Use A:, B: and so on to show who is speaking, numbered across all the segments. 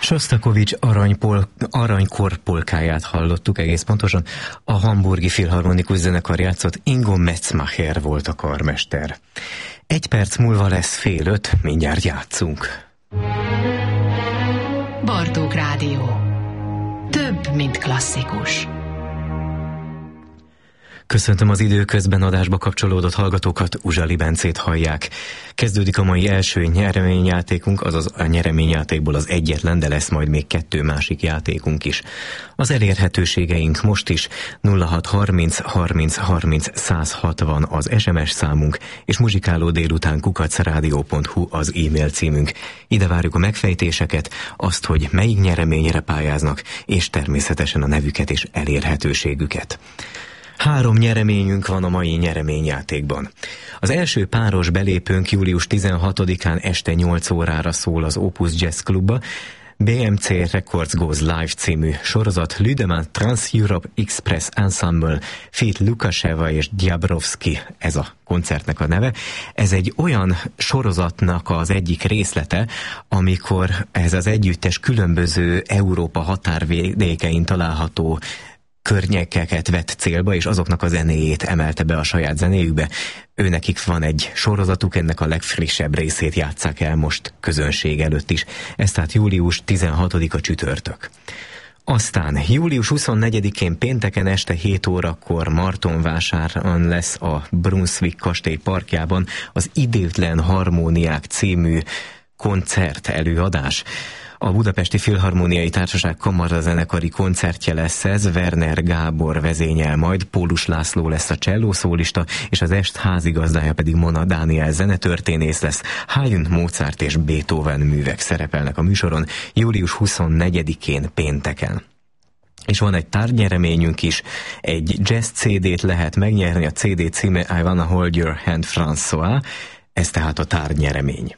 A: Sostakovics aranykor polkáját hallottuk, egész pontosan. A Hamburgi Filharmonikus Zenekar játszott, Ingo Metzmacher volt a karmester. 1 perc múlva lesz 4:30, mindjárt játszunk.
B: Bartók Rádió. Több, mint klasszikus.
A: Köszöntöm az időközben adásba kapcsolódott hallgatókat, Uzsali Bencét hallják. Kezdődik a mai első nyereményjátékunk, azaz a nyereményjátékból az egyetlen, de lesz majd még 2 másik játékunk is. Az elérhetőségeink most is 0630 30 30 160 az SMS számunk, és muzsikálódélután@radio.hu az e-mail címünk. Ide várjuk a megfejtéseket, azt, hogy melyik nyereményre pályáznak, és természetesen a nevüket és elérhetőségüket. 3 nyereményünk van a mai nyereményjátékban. Az első páros belépőnk július 16-án este 8 órára szól az Opus Jazz Klubba. BMC Records Goes Live című sorozat, Lüdemann Trans-Europe Express Ensemble, feat. Lukasheva és Diabrovsky, ez a koncertnek a neve. Ez egy olyan sorozatnak az egyik részlete, amikor ez az együttes különböző Európa határvidékein található környékeket vett célba, és azoknak a zenéjét emelte be a saját zenéjükbe. Őnekik van egy sorozatuk, ennek a legfrissebb részét játsszák el most közönség előtt is. Ez tehát július 16-a csütörtök. Aztán július 24-én pénteken este 7 órakor Martonvásáron lesz a Brunswick kastély parkjában az Idétlen Harmóniák című koncert előadás. A Budapesti Filharmoniai Társaság kamarazenekari koncertje lesz ez, Werner Gábor vezényel majd, Pólus László lesz a csellószólista, és az est házigazdája pedig Mona Dániel zenetörténész lesz. Haydn, Mozart és Beethoven művek szerepelnek a műsoron július 24-én pénteken. És van egy tárgynyereményünk is, egy jazz CD-t lehet megnyerni, a CD címe I Wanna Hold Your Hand François, ez tehát a tárgynyeremény.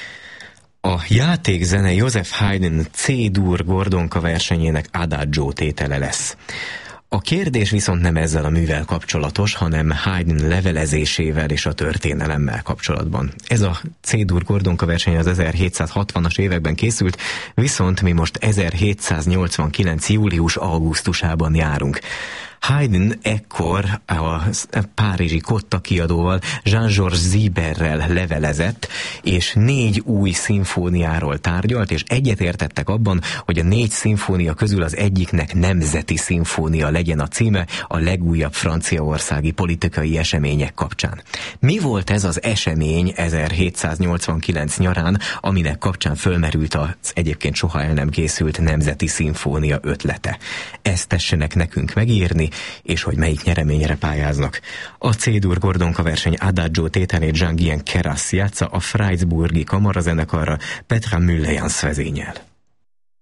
A: A játékzene Joseph Haydn C-dur Gordonka versenyének Adagio tétele lesz. A kérdés viszont nem ezzel a művel kapcsolatos, hanem Haydn levelezésével és a történelemmel kapcsolatban. Ez a C-dur Gordonka verseny az 1760-as években készült, viszont mi most 1789. július-augusztusában járunk. Haydn ekkor a párizsi Kotta kiadóval, Jean-Georges Zieberrel levelezett, és 4 új szimfóniáról tárgyalt, és egyetértettek abban, hogy a 4 szimfónia közül az egyiknek nemzeti szimfónia legyen a címe a legújabb franciaországi politikai események kapcsán. Mi volt ez az esemény 1789 nyarán, aminek kapcsán fölmerült az egyébként soha el nem készült nemzeti szimfónia ötlete? Ezt tessenek nekünk megírni, és hogy melyik nyereményre pályáznak. A C-dur Gordonka verseny Adagio tételét Jean-Guyen Keras játsza, a Freiburgi kamarazenekarra Petra Müllejans vezényel.